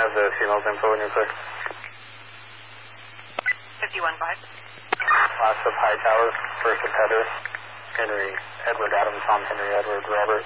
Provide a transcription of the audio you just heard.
have the female's info in your quick. 51.5. Last of Hightower, first of Heather, Henry, Edward, Adam, Tom, Henry, Edward, Robert.